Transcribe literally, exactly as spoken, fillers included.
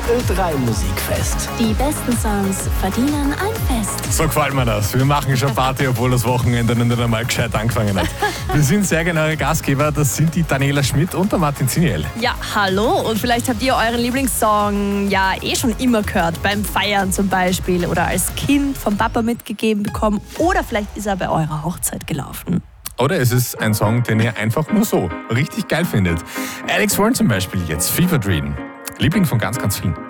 Ö drei Musikfest. Die besten Songs verdienen ein Fest. So gefällt mir das. Wir machen schon Party, obwohl das Wochenende nicht einmal gescheit angefangen hat. Wir sind sehr gerne eure Gastgeber. Das sind die Daniela Schmidt und der Martin Ziniel. Ja, hallo. Und vielleicht habt ihr euren Lieblingssong ja eh schon immer gehört. Beim Feiern zum Beispiel. Oder als Kind vom Papa mitgegeben bekommen. Oder vielleicht ist er bei eurer Hochzeit gelaufen. Oder es ist ein Song, den ihr einfach nur so richtig geil findet. Alex Warren zum Beispiel jetzt, Fever Dream. Liebling von ganz, ganz vielen.